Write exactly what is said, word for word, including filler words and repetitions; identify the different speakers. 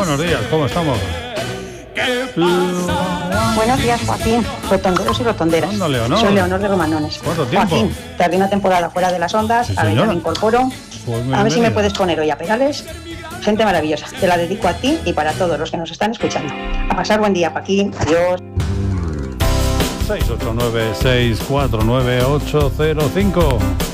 Speaker 1: buenos días, ¿cómo estamos?
Speaker 2: Buenos días, Joaquín, rotonderos y rotonderas.
Speaker 1: Anda, Leonor.
Speaker 2: Soy Leonor de Romanones.
Speaker 1: ¿Cuánto tiempo?
Speaker 2: Joaquín, tardé una temporada fuera de las ondas,
Speaker 1: Sí,
Speaker 2: a ver, ya
Speaker 1: señora.
Speaker 2: me incorporo.
Speaker 1: Pues muy
Speaker 2: A ver si me
Speaker 1: bienvenida.
Speaker 2: puedes poner hoy a Perales. Gente maravillosa, te la dedico a ti y para todos los que nos están escuchando. A pasar buen día, Joaquín. Adiós.
Speaker 1: seis ocho nueve, seis cuatro nueve, ocho cero cinco